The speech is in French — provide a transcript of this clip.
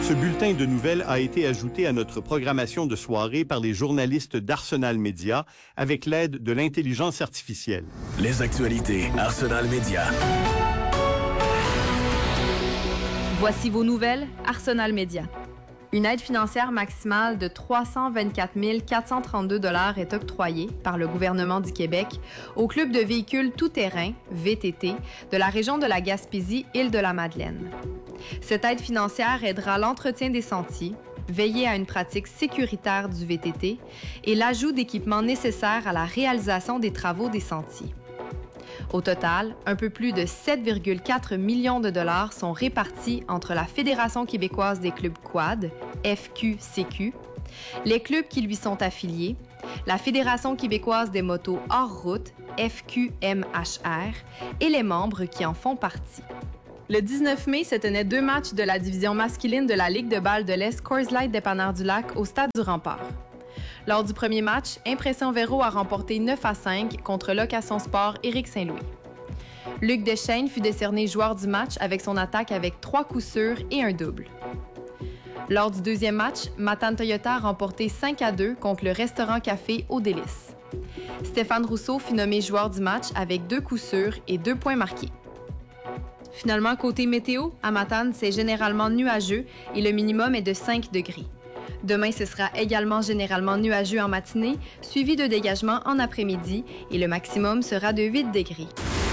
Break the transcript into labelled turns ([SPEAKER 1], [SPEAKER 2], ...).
[SPEAKER 1] Ce bulletin de nouvelles a été ajouté à notre programmation de soirée par les journalistes d'Arsenal Média avec l'aide de l'intelligence artificielle.
[SPEAKER 2] Les actualités Arsenal Média.
[SPEAKER 3] Voici vos nouvelles Arsenal Média. Une aide financière maximale de 324 432 $ est octroyée par le gouvernement du Québec au Club de véhicules tout-terrain, VTT, de la région de la Gaspésie-Île-de-la-Madeleine. Cette aide financière aidera l'entretien des sentiers, veiller à une pratique sécuritaire du VTT et l'ajout d'équipements nécessaires à la réalisation des travaux des sentiers. Au total, un peu plus de 7,4 millions de dollars sont répartis entre la Fédération québécoise des clubs quad, FQCQ, les clubs qui lui sont affiliés, la Fédération québécoise des motos hors route, FQMHR, et les membres qui en font partie. Le 19 mai se tenaient 2 matchs de la division masculine de la Ligue de balle de l'Est Coors Light Dépanneur-du-Lac au Stade du Rempart. Lors du premier match, Impression Véro a remporté 9-5 contre Location Sport Éric Saint-Louis. Luc Deschênes fut décerné joueur du match avec son attaque avec 3 coups sûrs et un double. Lors du deuxième match, Matane Toyota a remporté 5-2 contre le Restaurant Café Aux Délices. Stéphane Rousseau fut nommé joueur du match avec 2 coups sûrs et 2 points marqués. Finalement, côté météo, à Matane, c'est généralement nuageux et le minimum est de 5 degrés. Demain, ce sera également généralement nuageux en matinée, suivi de dégagements en après-midi et le maximum sera de 8 degrés.